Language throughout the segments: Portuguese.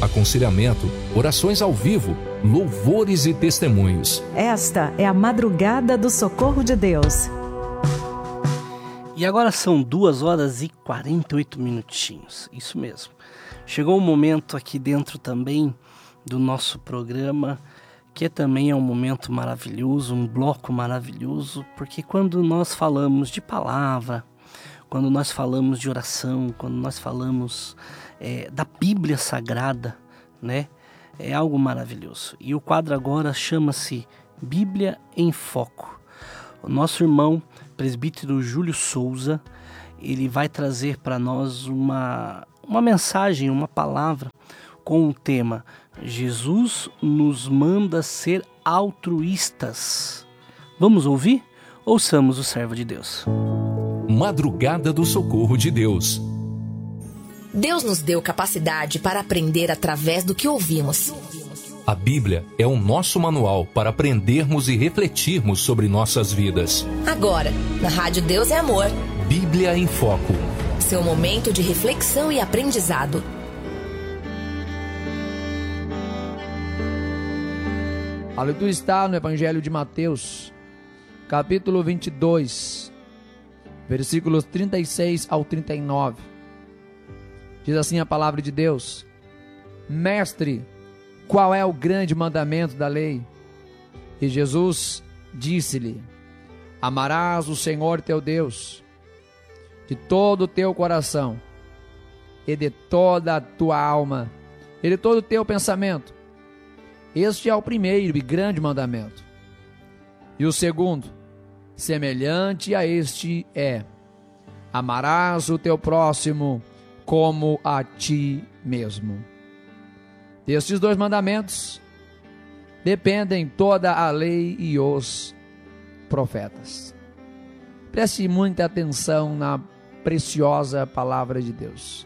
aconselhamento, orações ao vivo, louvores e testemunhos. Esta é a Madrugada do Socorro de Deus. E agora são 2h48, isso mesmo. Chegou um momento aqui dentro também do nosso programa, que também é um momento maravilhoso, um bloco maravilhoso, porque quando nós falamos de palavra, quando nós falamos de oração, quando nós falamos da Bíblia Sagrada, né, é algo maravilhoso. E o quadro agora chama-se Bíblia em Foco. O nosso irmão, presbítero Júlio Souza, ele vai trazer para nós uma mensagem, uma palavra com o tema Jesus nos manda ser altruístas. Vamos ouvir? Ouçamos o servo de Deus. Madrugada do Socorro de Deus. Deus nos deu capacidade para aprender através do que ouvimos. A Bíblia é o nosso manual para aprendermos e refletirmos sobre nossas vidas. Agora, na Rádio Deus é Amor. Bíblia em Foco. Seu momento de reflexão e aprendizado. Aleluia, está no Evangelho de Mateus, capítulo 22, versículos 36 ao 39. Diz assim a palavra de Deus: Mestre, qual é o grande mandamento da lei? E Jesus disse-lhe: Amarás o Senhor teu Deus de todo o teu coração e de toda a tua alma e de todo o teu pensamento. Este é o primeiro e grande mandamento. E o segundo, semelhante a este, é: amarás o teu próximo como a ti mesmo. Destes dois mandamentos dependem toda a lei e os profetas. Preste muita atenção na preciosa palavra de Deus.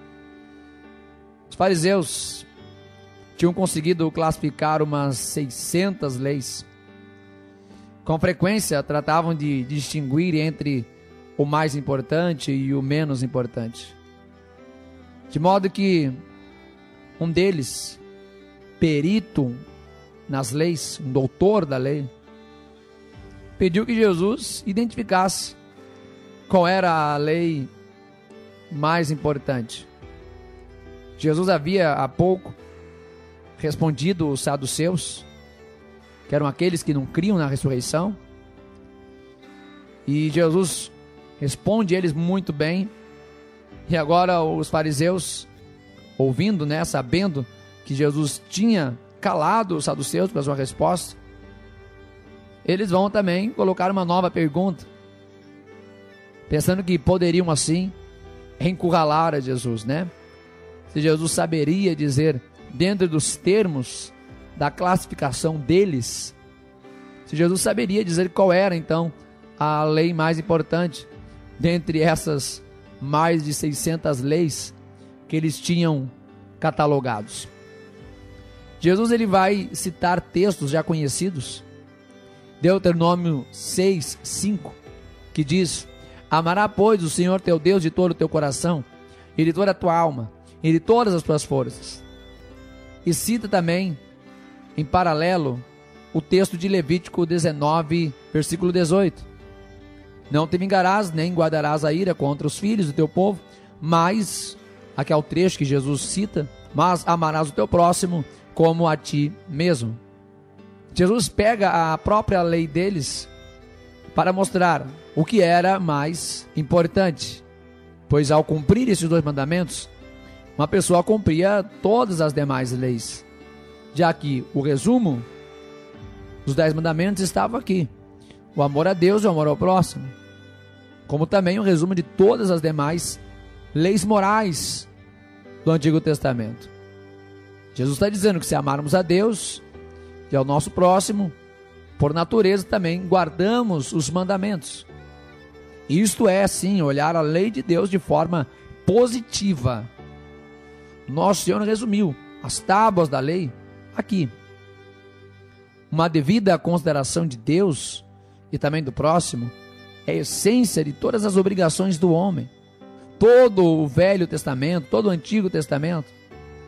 Os fariseus tinham conseguido classificar umas 600 leis. Com frequência tratavam de distinguir entre o mais importante e o menos importante. De modo que um deles, perito nas leis, um doutor da lei, pediu que Jesus identificasse qual era a lei mais importante. Jesus havia há pouco respondido os saduceus, que eram aqueles que não criam na ressurreição, e Jesus responde eles muito bem. E agora os fariseus, ouvindo, sabendo que Jesus tinha calado os saduceus para sua resposta, eles vão também colocar uma nova pergunta, pensando que poderiam assim encurralar a Jesus, Se Jesus saberia dizer, dentro dos termos da classificação deles, se Jesus saberia dizer qual era então a lei mais importante dentre essas mais de 600 leis que eles tinham catalogados. Jesus ele vai citar textos já conhecidos. Deuteronômio 6:5, que diz: Amará, pois, o Senhor teu Deus de todo o teu coração, e de toda a tua alma, e de todas as tuas forças. E cita também, em paralelo, o texto de Levítico 19, versículo 18. Não te vingarás, nem guardarás a ira contra os filhos do teu povo, mas, aqui é o trecho que Jesus cita, mas amarás o teu próximo como a ti mesmo. Jesus pega a própria lei deles para mostrar o que era mais importante, pois ao cumprir esses dois mandamentos, uma pessoa cumpria todas as demais leis, já que o resumo dos 10 mandamentos estava aqui: o amor a Deus e o amor ao próximo, como também o resumo de todas as demais leis morais do Antigo Testamento. Jesus está dizendo que se amarmos a Deus e ao nosso próximo, por natureza também guardamos os mandamentos. Isto é, sim, olhar a lei de Deus de forma positiva. Nosso Senhor resumiu as tábuas da lei aqui. Uma devida consideração de Deus e também do próximo é a essência de todas as obrigações do homem. Todo o Velho Testamento, todo o Antigo Testamento,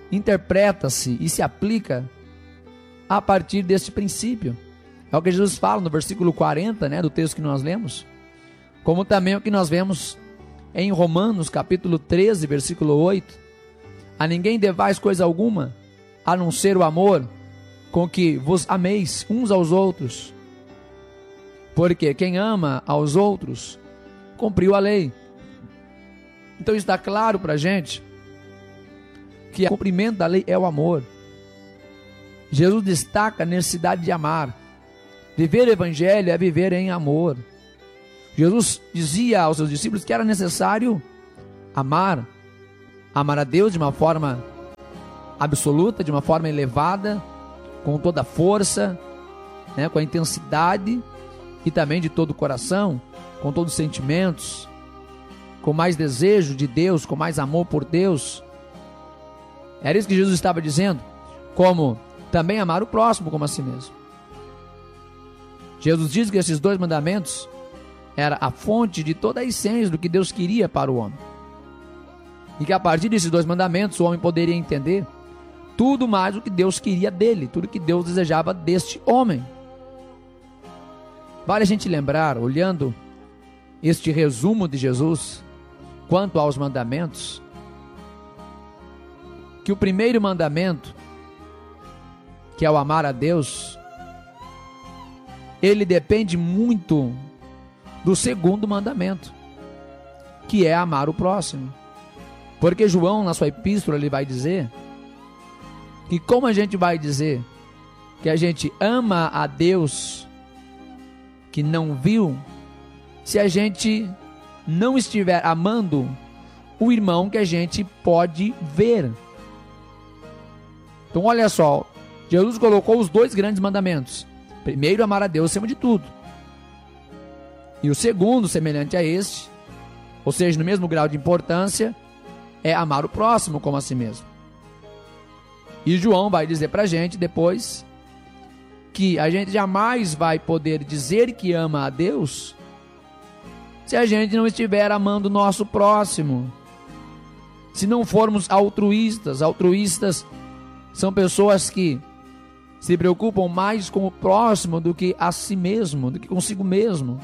interpreta-se e se aplica a partir deste princípio. É o que Jesus fala no versículo 40, né, do texto que nós lemos, como também o que nós vemos em Romanos capítulo 13, versículo 8. A ninguém devais coisa alguma, a não ser o amor com que vos ameis uns aos outros. Porque quem ama aos outros, cumpriu a lei. Então está claro para a gente que o cumprimento da lei é o amor. Jesus destaca a necessidade de amar. Viver o evangelho é viver em amor. Jesus dizia aos seus discípulos que era necessário amar. Amar a Deus de uma forma absoluta, de uma forma elevada, com toda a força, né, com a intensidade e também de todo o coração, com todos os sentimentos, com mais desejo de Deus, com mais amor por Deus. Era isso que Jesus estava dizendo, como também amar o próximo como a si mesmo. Jesus diz que esses 2 mandamentos era a fonte de toda a essência do que Deus queria para o homem. E que a partir desses 2 mandamentos o homem poderia entender tudo mais o que Deus queria dele, tudo que Deus desejava deste homem. Vale a gente lembrar, olhando este resumo de Jesus quanto aos mandamentos, que o primeiro mandamento, que é o amar a Deus, ele depende muito do segundo mandamento, que é amar o próximo. Porque João, na sua epístola, ele vai dizer que como a gente vai dizer que a gente ama a Deus que não viu, se a gente não estiver amando o irmão que a gente pode ver. Então olha só, Jesus colocou os 2 grandes mandamentos. Primeiro, amar a Deus acima de tudo. E o segundo, semelhante a este, ou seja, no mesmo grau de importância, é amar o próximo como a si mesmo. E João vai dizer pra gente depois que a gente jamais vai poder dizer que ama a Deus se a gente não estiver amando o nosso próximo. Se não formos altruístas. Altruístas são pessoas que se preocupam mais com o próximo do que a si mesmo, do que consigo mesmo.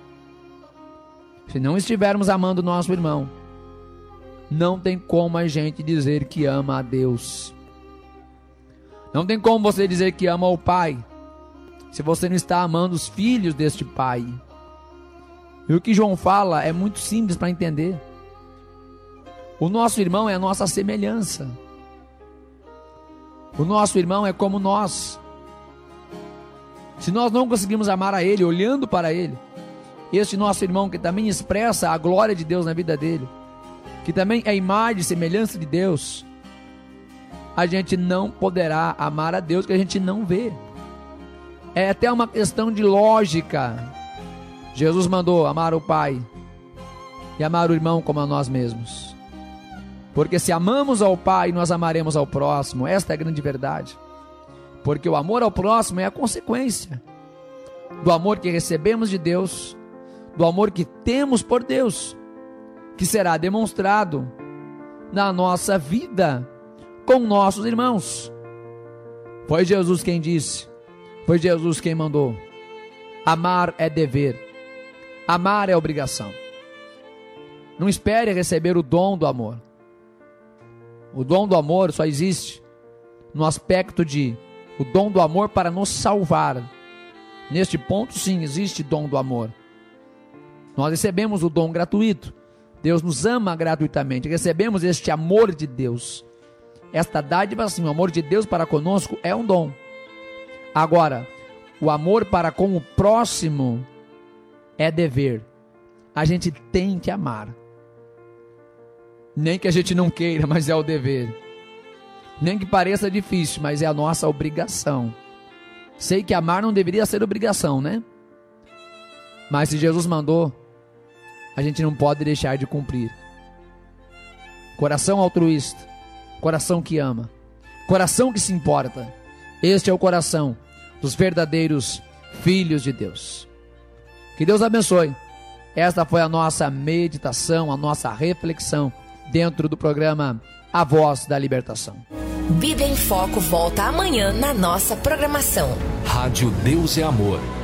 Se não estivermos amando o nosso irmão, não tem como a gente dizer que ama a Deus. Não tem como você dizer que ama o Pai se você não está amando os filhos deste Pai. E o que João fala é muito simples para entender. O nosso irmão é a nossa semelhança. O nosso irmão é como nós. Se nós não conseguimos amar a ele, olhando para ele, este nosso irmão que também expressa a glória de Deus na vida dele, que também é imagem e semelhança de Deus, a gente não poderá amar a Deus que a gente não vê. É até uma questão de lógica. Jesus mandou amar o Pai e amar o irmão como a nós mesmos. Porque se amamos ao Pai, nós amaremos ao próximo. Esta é a grande verdade. Porque o amor ao próximo é a consequência do amor que recebemos de Deus, do amor que temos por Deus, que será demonstrado na nossa vida com nossos irmãos. Foi Jesus quem disse, foi Jesus quem mandou. Amar é dever, amar é obrigação. Não espere receber o dom do amor. O dom do amor só existe no aspecto de o dom do amor para nos salvar. Neste ponto, sim, existe dom do amor. Nós recebemos o dom gratuito. Deus nos ama gratuitamente. Recebemos este amor de Deus. Esta dádiva, assim, o amor de Deus para conosco é um dom. Agora, o amor para com o próximo é dever. A gente tem que amar. Nem que a gente não queira, mas é o dever. Nem que pareça difícil, mas é a nossa obrigação. Sei que amar não deveria ser obrigação, né? Mas se Jesus mandou, a gente não pode deixar de cumprir. Coração altruísta, coração que ama, coração que se importa. Este é o coração dos verdadeiros filhos de Deus. Que Deus abençoe. Esta foi a nossa meditação, a nossa reflexão dentro do programa A Voz da Libertação. Bíblia em Foco volta amanhã na nossa programação. Rádio Deus é Amor.